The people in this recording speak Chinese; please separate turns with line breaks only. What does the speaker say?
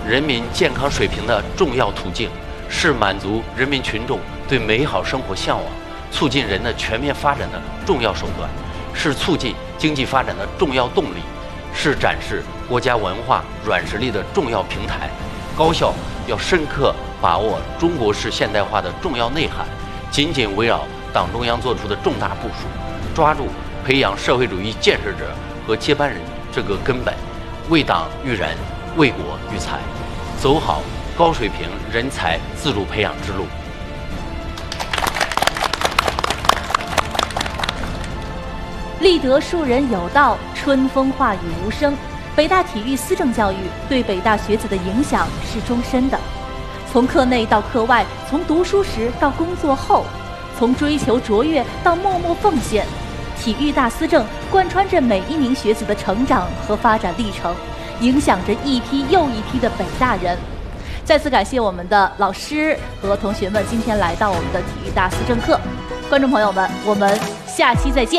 人民健康水平的重要途径，是满足人民群众对美好生活向往、促进人的全面发展的重要手段，是促进经济发展的重要动力，是展示国家文化软实力的重要平台。高校要深刻把握中国式现代化的重要内涵，紧紧围绕党中央作出的重大部署，抓住培养社会主义建设者和接班人这个根本，为党育人，为国育才，走好高水平人才自主培养之路。
立德树人有道，春风化雨无声。北大体育思政教育对北大学子的影响是终身的，从课内到课外，从读书时到工作后，从追求卓越到默默奉献，体育大思政贯穿着每一名学子的成长和发展历程，影响着一批又一批的北大人。再次感谢我们的老师和同学们今天来到我们的体育大思政课。观众朋友们，我们下期再见。